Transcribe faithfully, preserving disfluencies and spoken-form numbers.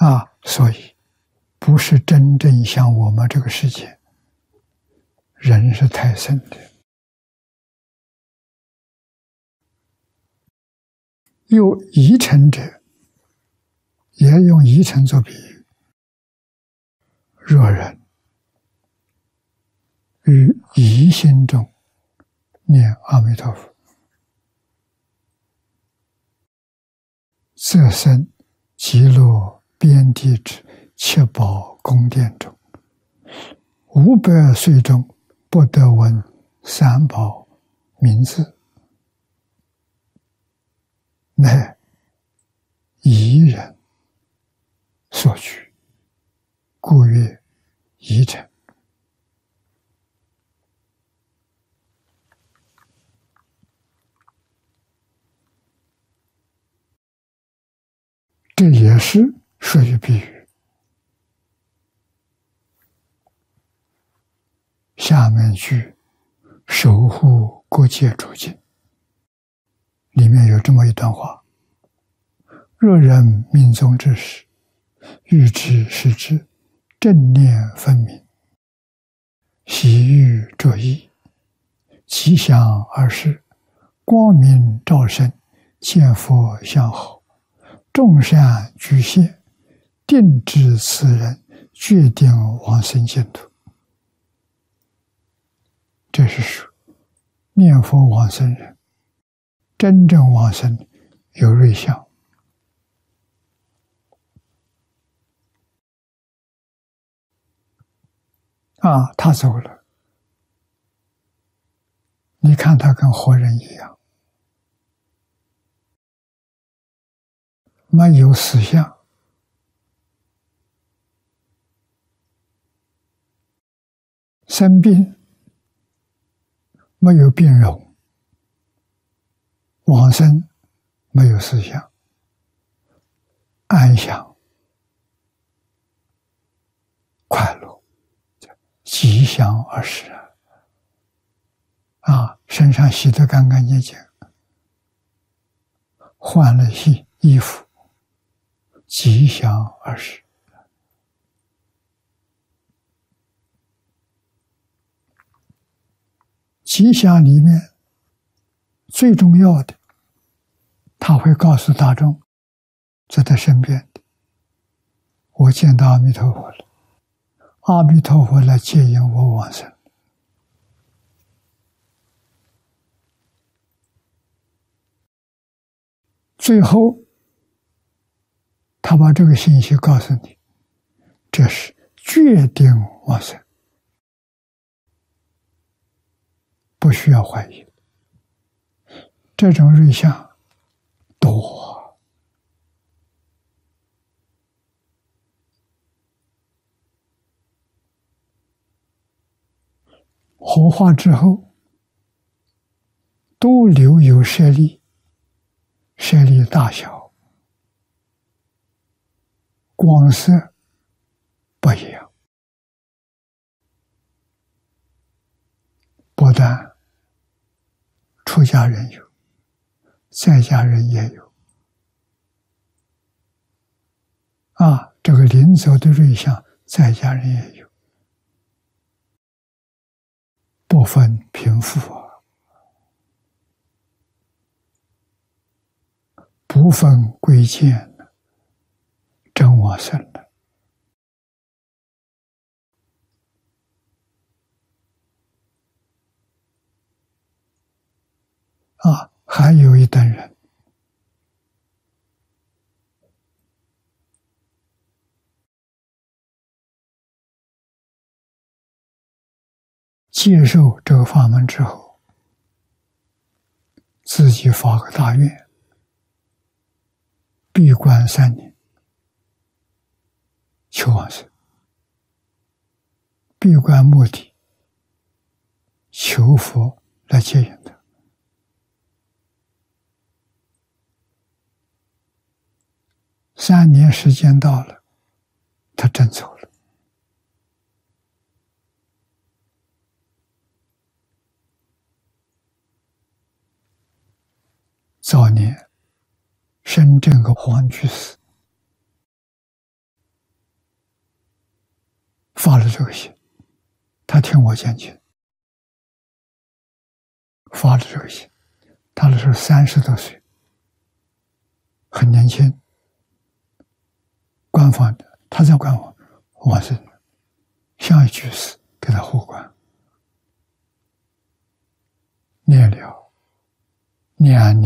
啊，所以不是真正像我们这个世界，人是太深的。有疑尘者，也用疑尘做比喻。若人于疑心中念阿弥陀佛，则生极乐边地之七宝宫殿中，五百岁中不得闻三宝名字，乃疑人所居，故曰疑尘。这也是属于比喻。下面句守护国界诸境里面有这么一段话：若人命中之时，欲知是之，正念分明，喜欲着意，吉祥而视，光明照身，见佛相好，众善具现，定知此人决定往生净土。这是说念佛往生人真正往生有瑞相啊，他走了，你看他跟活人一样，没有死相，生病没有病容，往生没有思想，安详快乐，吉祥而视啊，身上洗得干干净净，换了衣衣服，吉祥而视。吉祥里面最重要的，他会告诉大众，在他身边的，我见到阿弥陀佛了，阿弥陀佛来接引我往生。最后他把这个信息告诉你，这是决定往生，不需要怀疑。这种瑞相多，火化之后都留有舍利，舍利大小光色不一样，不但出家人有，在家人也有啊，这个临走的瑞相，在家人也有，不分贫富啊，不分贵贱，真往生了啊。还有一等人，接受这个法门之后，自己发个大愿，闭关三年，求往生。闭关目的，求佛来接引他。三年时间到了，他真走了。早年深圳个黄居士发了这个心，他听我讲经，发了这个心，他那时候三十多岁，很年轻。官方的，他在官方，我是下一居士给他护官，念了两年。